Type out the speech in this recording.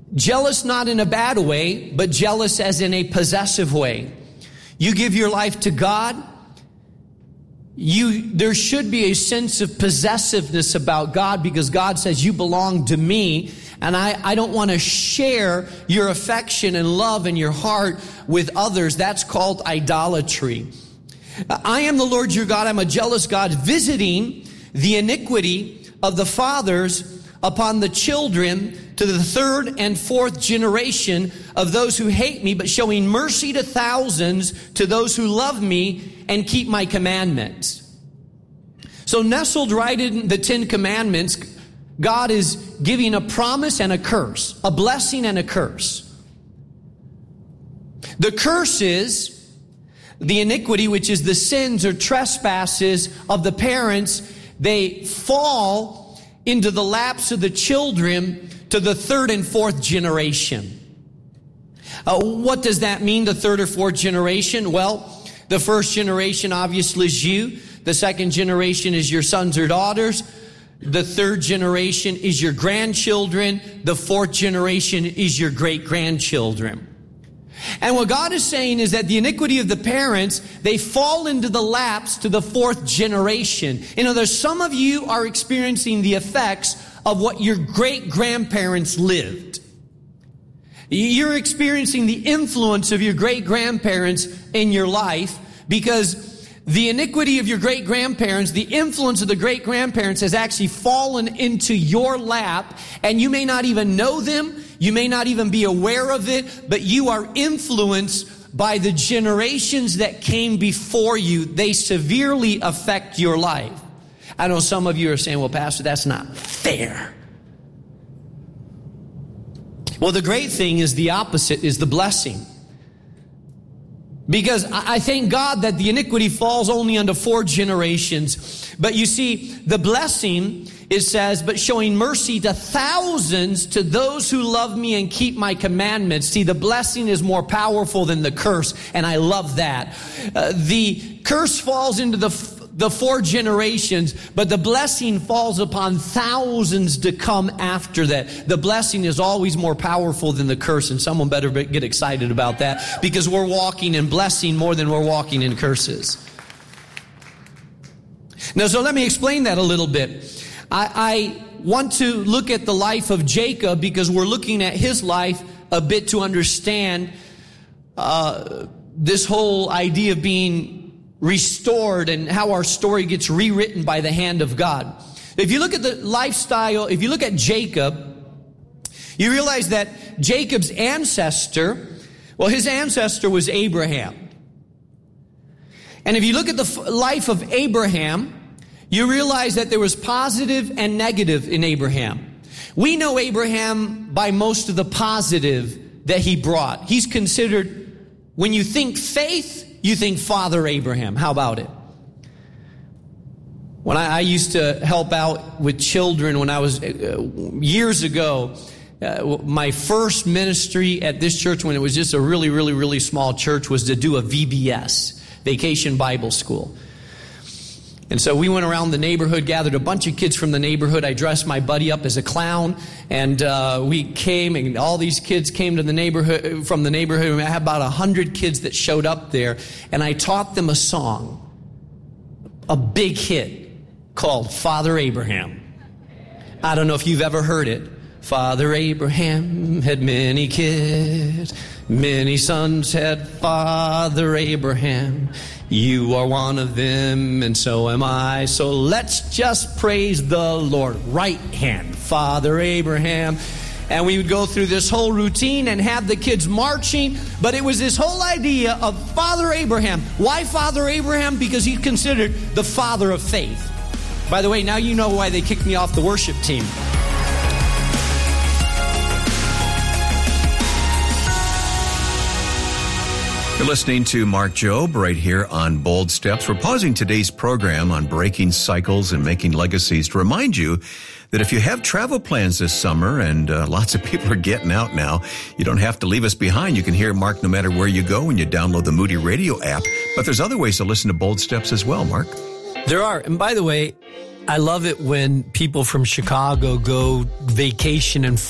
Jealous not in a bad way, but jealous as in a possessive way. You give your life to God, there should be a sense of possessiveness about God, because God says, you belong to me, and I don't want to share your affection and love and your heart with others. That's called idolatry. I am the Lord your God. I'm a jealous God, visiting the iniquity of the fathers upon the children to the third and fourth generation of those who hate me, but showing mercy to thousands to those who love me and keep my commandments. So nestled right in the 10 Commandments, God is giving a promise and a curse, a blessing and a curse. The curse is the iniquity, which is the sins or trespasses of the parents. They fall into the laps of the children to the third and fourth generation. What does that mean, the third or fourth generation? Well, the first generation obviously is you. The second generation is your sons or daughters. The third generation is your grandchildren. The fourth generation is your great-grandchildren. And what God is saying is that the iniquity of the parents, they fall into the laps to the fourth generation. In other words, some of you are experiencing the effects of what your great-grandparents lived. You're experiencing the influence of your great-grandparents in your life, because the iniquity of your great-grandparents, the influence of the great-grandparents has actually fallen into your lap, and you may not even know them, you may not even be aware of it, but you are influenced by the generations that came before you. They severely affect your life. I know some of you are saying, well, Pastor, that's not fair. Well, the great thing is the opposite is the blessing. Because I thank God that the iniquity falls only unto 4 generations. But you see, the blessing, it says, but showing mercy to thousands to those who love me and keep my commandments. See, the blessing is more powerful than the curse, and I love that. The curse falls into the 4 generations, but the blessing falls upon thousands to come after that. The blessing is always more powerful than the curse, and someone better get excited about that, because we're walking in blessing more than we're walking in curses. Now, so let me explain that a little bit. I want to look at the life of Jacob, because we're looking at his life a bit to understand this whole idea of being restored and how our story gets rewritten by the hand of God. If you look at the lifestyle, if you look at Jacob, you realize that Jacob's ancestor, well, his ancestor was Abraham. And if you look at the life of Abraham, you realize that there was positive and negative in Abraham. We know Abraham by most of the positive that he brought. He's considered, when you think faith, you think Father Abraham. How about it? When I used to help out with children when I was, years ago, my first ministry at this church, when it was just a really, really, really small church, was to do a VBS, Vacation Bible School. And so we went around the neighborhood, gathered a bunch of kids from the neighborhood. I dressed my buddy up as a clown, and we came, and all these kids came to the neighborhood, from the neighborhood. I had about 100 kids that showed up there, and I taught them a song, a big hit called Father Abraham. I don't know if you've ever heard it. Father Abraham had many kids, many sons had Father Abraham. You are one of them, and so am I. So let's just praise the Lord. Right hand, Father Abraham. And we would go through this whole routine and have the kids marching. But it was this whole idea of Father Abraham. Why Father Abraham? Because he's considered the father of faith. By the way, now you know why they kicked me off the worship team. You're listening to Mark Jobe right here on Bold Steps. We're pausing today's program on breaking cycles and making legacies to remind you that if you have travel plans this summer, and lots of people are getting out now, you don't have to leave us behind. You can hear Mark no matter where you go when you download the Moody Radio app. But there's other ways to listen to Bold Steps as well, Mark. There are. And by the way, I love it when people from Chicago go vacation in